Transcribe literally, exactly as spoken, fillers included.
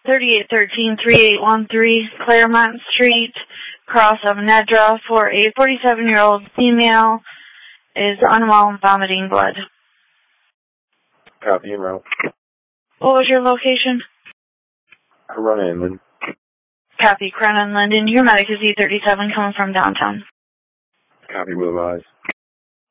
thirty-eight thirteen, thirty-eight thirteen, Claremont Street, Cross of Nedra, for a forty-seven-year-old female is unwell and vomiting blood. Copy and route. What was your location? Corona Inland. Copy, Corona and Linden. Your medic is E thirty-seven coming from downtown. Copy, will advise.